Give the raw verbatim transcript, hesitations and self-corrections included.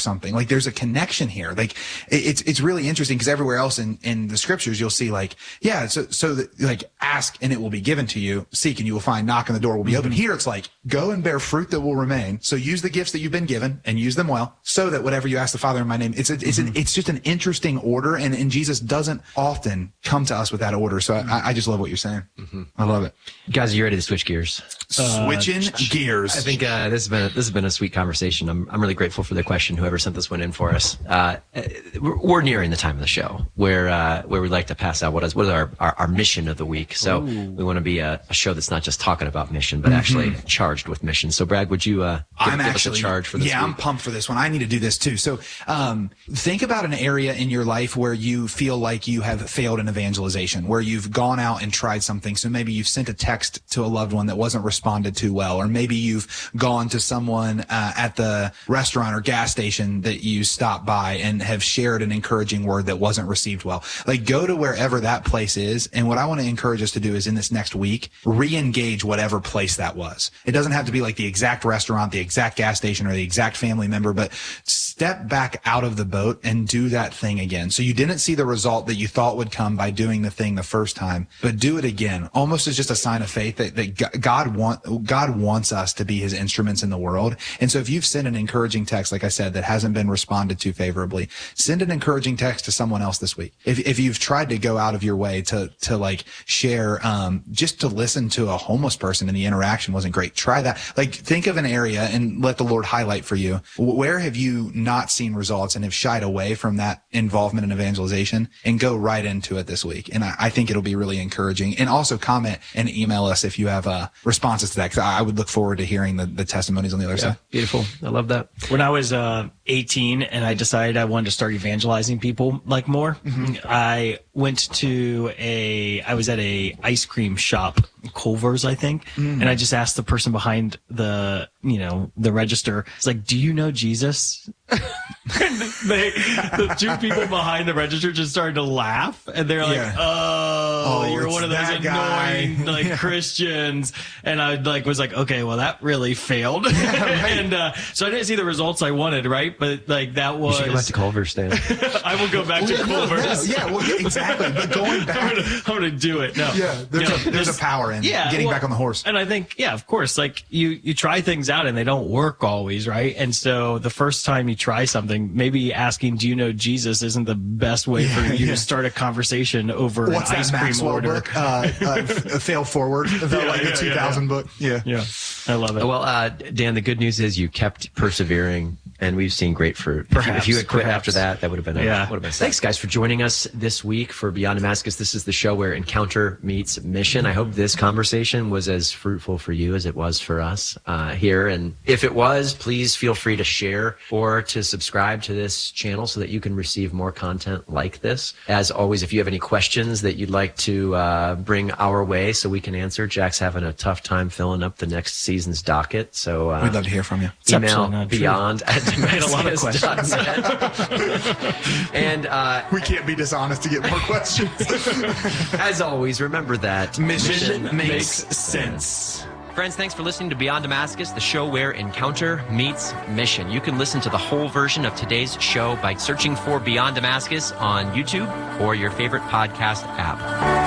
something. Like there's a connection here. Like it, it's it's really interesting because everywhere else in, in the scriptures you'll see like, yeah, so so that, like ask and it will be given to you, seek and you will find, knock and the door will be mm-hmm. open. Here it's like go and bear fruit that will remain. So use the gifts that you've been given and use them well, so that whatever you ask the Father in my name, it's a, it's mm-hmm. an, it's just an interesting order, and, and Jesus doesn't often come to us with that order. So I, I just love what you're saying. Mm-hmm. I love it. Guys, are you ready to switch gears? Switching uh, gears. I think uh, this has been a, this has been a sweet conversation. I'm I'm really grateful for the question. Whoever sent this one in for us. Uh, we're, we're nearing the time of the show where uh, where we like to pass out what is what is our, our, our mission of the week. So Ooh. we want to be a, a show that's not just talking about mission, but mm-hmm. actually charged with mission. So Brad, would you uh, give, I'm give actually, us a charge for this? Yeah, week? I'm pumped for this one. I need to do this too. So um, think about an area in your life where you feel like you have failed in evangelization, where you've gone out and tried something. So maybe you've sent a text to a loved one that wasn't responded to well, or maybe you've gone to someone uh, at the restaurant or gas station that you stopped by and have shared an encouraging word that wasn't received well. Like go to wherever that place is. And what I want to encourage us to do is in this next week, re-engage whatever place that was. It doesn't have to be like the exact restaurant, the exact gas station, or the exact family member, but step back out of the boat and do that thing again. So you didn't see the result that you thought would come by doing the thing the first time, but do it again, almost as just a sign of faith that, that God want, God wants us to be his instruments in the world. And so if you've sent an encouraging text, like I said, that hasn't been responded to favorably, send an encouraging text to someone else this week. If, if you've tried to go out of your way to, to like share, um, just to listen to a homeless person and the interaction wasn't great, try that. Like think of an area and let the Lord highlight for you. Where have you not seen results and have shied away from that involvement in evangelization, and go right into it this week. And I, I think it'll be really encouraging. And also comment and email us if you have uh, responses to that, because I would look forward to hearing the, the testimonies on the other yeah, side. Beautiful. I love that. When I was uh, eighteen and I decided I wanted to start evangelizing people like more, mm-hmm. I went to a, I was at a ice cream shop, Culver's, I think, mm. and I just asked the person behind the, you know, the register, it's like, do you know Jesus? And they, the two people behind the register just started to laugh, and they're like, yeah. oh, oh, you're one of those annoying like yeah. Christians. And I like was like, okay, well that really failed. Yeah, right. And uh, so I didn't see the results I wanted, right? But like that was. You should go back to Culver's, Stan. I will go back to Culver's. Yeah, well, exactly. But going back, I'm gonna, I'm gonna do it. No, yeah, there's, you know, a, there's a power in yeah, getting well, back on the horse. And I think, yeah, of course, like you you try things out and they don't work always, right? And so the first time you try something, maybe asking, do you know Jesus, isn't the best way yeah, for you yeah. to start a conversation over What's an ice cream Maxwell order. Book? Uh, uh, f- fail forward. The, yeah, like yeah, the two thousand yeah, book. Yeah. Yeah. I love it. Well, uh, Dan, the good news is you kept persevering, and we've seen great fruit. Perhaps, if you had quit perhaps. after that, that would have been a, yeah. would have been. Thanks, guys, for joining us this week for Beyond Damascus. This is the show where encounter meets mission. I hope this conversation was as fruitful for you as it was for us uh, here. And if it was, please feel free to share or to subscribe to this channel so that you can receive more content like this. As always, if you have any questions that you'd like to uh, bring our way so we can answer, Jack's having a tough time filling up the next season's docket. So uh, we'd love to hear from you. Email beyond at Damascus. A lot of questions. And uh, we can't be dishonest to get more questions. As always, remember that mission, mission makes, makes sense. sense. Friends, thanks for listening to Beyond Damascus, the show where encounter meets mission. You can listen to the whole version of today's show by searching for Beyond Damascus on YouTube or your favorite podcast app.